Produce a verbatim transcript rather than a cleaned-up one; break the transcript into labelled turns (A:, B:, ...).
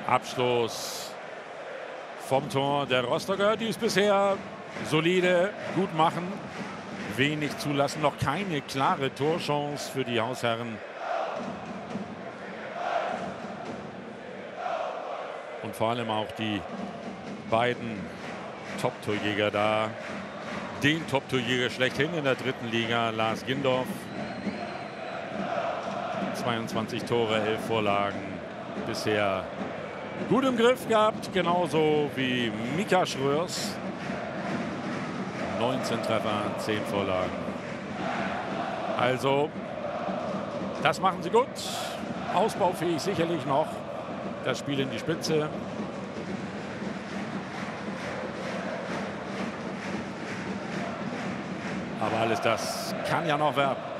A: Abschluss vom Tor der Rostocker, die es bisher solide, gut machen, wenig zulassen, noch keine klare Torchance für die Hausherren. Und vor allem auch die beiden Top-Torjäger da. Den Top-Torjäger schlechthin in der dritten Liga, Lars Gindorf. zweiundzwanzig Tore, elf Vorlagen bisher gut im Griff gehabt, genauso wie Mika Schröers. neunzehn Treffer, zehn Vorlagen. Also, das machen sie gut. Ausbaufähig sicherlich noch. Das Spiel in die Spitze. Aber alles das kann ja noch werden.